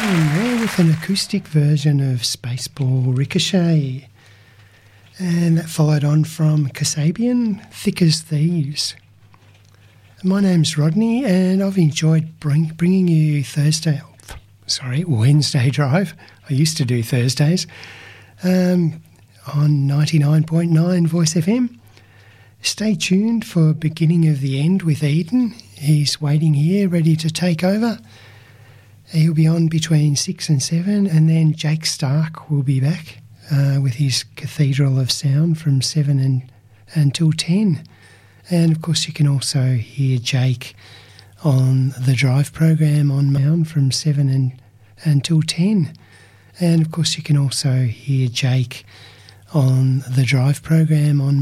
There with an acoustic version of Spaceball Ricochet. And that followed on from Kasabian, Thick as Thieves. My name's Rodney, and I've enjoyed bringing you Wednesday Drive. I used to do Thursdays on 99.9 Voice FM. Stay tuned for Beginning of the End with Eden. He's waiting here, ready to take over. He'll be on between 6 and 7, and then Jake Stark will be back with his Cathedral of Sound from 7 until 10. And, of course, you can also hear Jake on the Drive program on Mound from 7 until 10. And, of course, you can also hear Jake on the Drive program on